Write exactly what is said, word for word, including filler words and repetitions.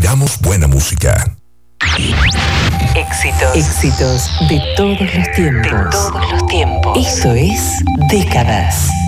tiramos buena música. Éxitos. Éxitos de todos los tiempos. De todos los tiempos. Esto es Décadas.